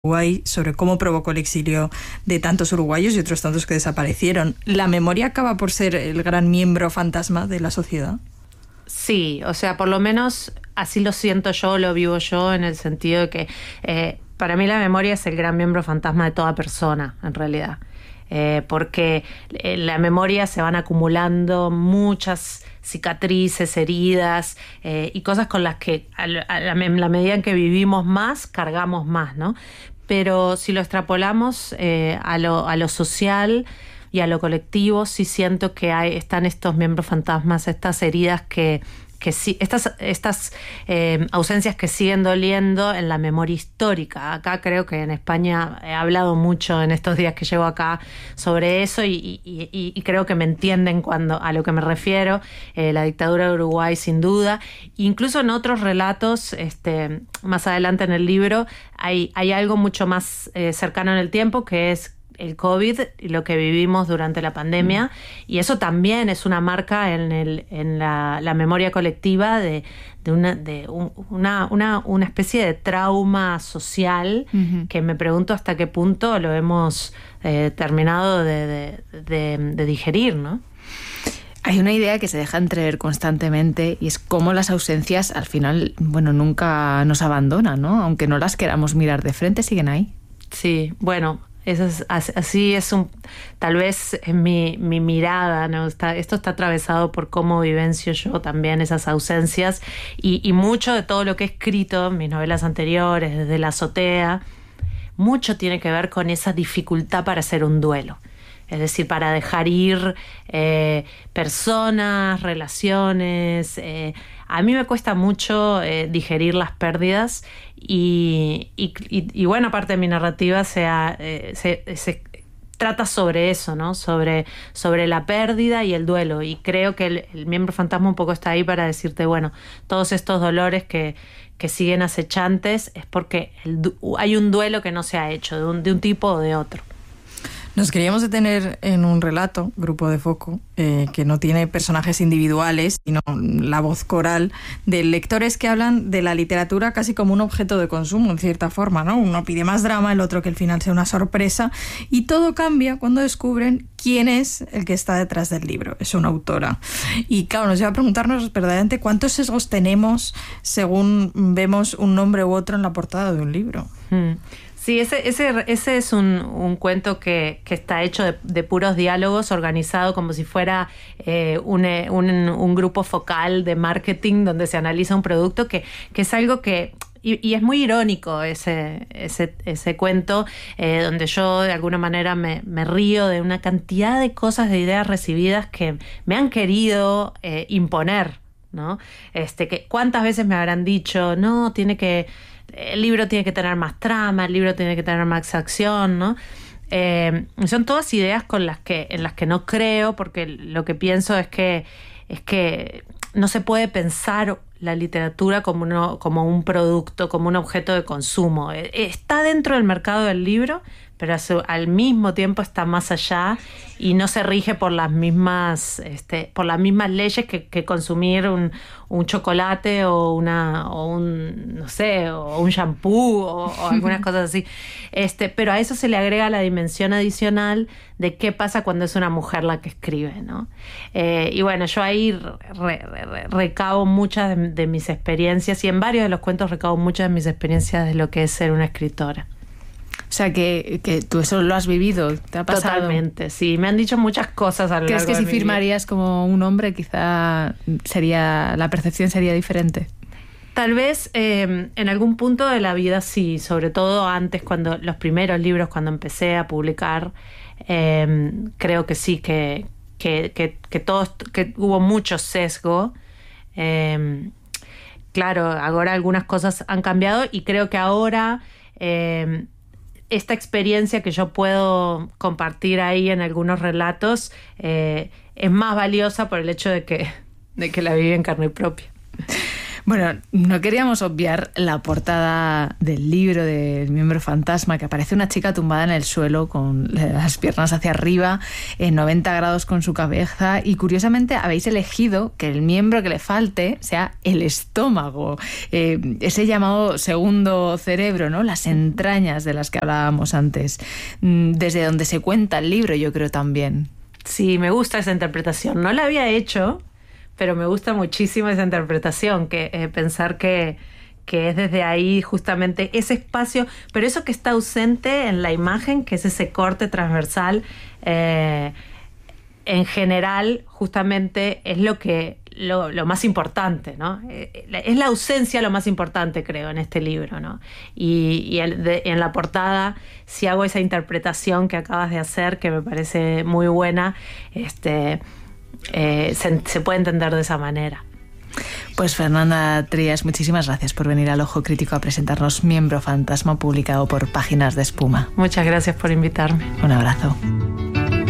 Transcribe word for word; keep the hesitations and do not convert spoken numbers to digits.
Uruguay sobre cómo provocó el exilio de tantos uruguayos y otros tantos que desaparecieron. ¿La memoria acaba por ser el gran miembro fantasma de la sociedad? Sí, o sea, por lo menos así lo siento yo, lo vivo yo, en el sentido de que eh, para mí la memoria es el gran miembro fantasma de toda persona, en realidad. Eh, porque en la memoria se van acumulando muchas cicatrices, heridas eh, y cosas con las que a la, a la, en la medida en que vivimos más, cargamos más, ¿no? Pero si lo extrapolamos eh, a, lo, a lo social y a lo colectivo, sí siento que hay, están estos miembros fantasmas, estas heridas que... que sí, estas, estas eh, ausencias que siguen doliendo en la memoria histórica. Acá creo que en España he hablado mucho en estos días que llevo acá sobre eso y, y, y, y creo que me entienden cuando a lo que me refiero. Eh, la dictadura de Uruguay, sin duda. Incluso en otros relatos, este, más adelante en el libro, hay, hay algo mucho más eh, cercano en el tiempo, que es el COVID y lo que vivimos durante la pandemia, mm. y eso también es una marca en, el, en la, la memoria colectiva de, de, una, de un, una, una, una especie de trauma social, uh-huh. que me pregunto hasta qué punto lo hemos eh, terminado de, de, de, de digerir, ¿no? Hay una idea que se deja entrever constantemente y es cómo las ausencias al final, bueno, nunca nos abandonan, ¿no? Aunque no las queramos mirar de frente, siguen ahí. Sí, bueno... Eso es, así es un, tal vez es mi, mi mirada, ¿no? Está, esto está atravesado por cómo vivencio yo también esas ausencias y, y mucho de todo lo que he escrito en mis novelas anteriores, desde La azotea, mucho tiene que ver con esa dificultad para hacer un duelo. Es decir, para dejar ir eh, personas, relaciones. Eh, a mí me cuesta mucho eh, digerir las pérdidas y, y, y, y bueno, parte de mi narrativa sea, eh, se, se trata sobre eso, ¿no? Sobre, sobre la pérdida y el duelo. Y creo que el, el miembro fantasma un poco está ahí para decirte, bueno, todos estos dolores que, que siguen acechantes es porque el, hay un duelo que no se ha hecho, de un, de un tipo o de otro. Nos queríamos detener en un relato, Grupo de Foco, eh, que no tiene personajes individuales, sino la voz coral de lectores que hablan de la literatura casi como un objeto de consumo, en cierta forma, ¿no? Uno pide más drama, el otro que el final sea una sorpresa, y todo cambia cuando descubren quién es el que está detrás del libro. Es una autora. Y claro, nos lleva a preguntarnos verdaderamente cuántos sesgos tenemos según vemos un nombre u otro en la portada de un libro. Hmm. Sí, ese, ese, ese es un, un cuento que, que está hecho de, de puros diálogos, organizado como si fuera eh, un, un, un grupo focal de marketing donde se analiza un producto, que, que es algo que... Y, y es muy irónico ese, ese, ese cuento, eh, donde yo de alguna manera me, me río de una cantidad de cosas, de ideas recibidas que me han querido eh, imponer, ¿no? Este, que cuántas veces me habrán dicho, no, tiene que... el libro tiene que tener más trama, el libro tiene que tener más acción, ¿no? Eh, son todas ideas con las que, en las que no creo, porque lo que pienso es que, es que no se puede pensar la literatura como, uno, como un producto, como un objeto de consumo. Está dentro del mercado del libro, pero al mismo tiempo está más allá y no se rige por las mismas, este, por las mismas leyes que, que consumir un, un chocolate o una, o un, no sé, o un shampoo o, o algunas cosas así. Este, pero a eso se le agrega la dimensión adicional de qué pasa cuando es una mujer la que escribe, ¿no? Eh, y bueno, yo ahí re, re, recabo muchas de, de mis experiencias y en varios de los cuentos recabo muchas de mis experiencias de lo que es ser una escritora. O sea, que, que tú eso lo has vivido, ¿te ha pasado? Totalmente, sí. Me han dicho muchas cosas a lo largo de mi vida. ¿Crees que si firmarías como un hombre quizá sería la percepción sería diferente? Tal vez eh, en algún punto de la vida sí, sobre todo antes, cuando los primeros libros, cuando empecé a publicar, eh, creo que sí, que, que, que, que, todos, que hubo mucho sesgo. Eh, claro, ahora algunas cosas han cambiado y creo que ahora... Eh, esta experiencia que yo puedo compartir ahí en algunos relatos eh, es más valiosa por el hecho de que, de que la viví en carne propia. Bueno, no queríamos obviar la portada del libro del miembro fantasma, que aparece una chica tumbada en el suelo con las piernas hacia arriba, en noventa grados con su cabeza, y curiosamente habéis elegido que el miembro que le falte sea el estómago, eh, ese llamado segundo cerebro, ¿no? Las entrañas de las que hablábamos antes, desde donde se cuenta el libro, yo creo también. Sí, me gusta esa interpretación. No la había hecho, pero me gusta muchísimo esa interpretación, que eh, pensar que, que es desde ahí justamente ese espacio, pero eso que está ausente en la imagen, que es ese corte transversal, eh, en general justamente es lo que lo, lo más importante, ¿no? Es la ausencia lo más importante, creo, en este libro, ¿no? Y, y el, de, en la portada, si hago esa interpretación que acabas de hacer, que me parece muy buena, este... Eh, se, se puede entender de esa manera. Pues Fernanda Trías, muchísimas gracias por venir al Ojo Crítico a presentarnos Miembro Fantasma, publicado por Páginas de Espuma. Muchas gracias por invitarme. Un abrazo.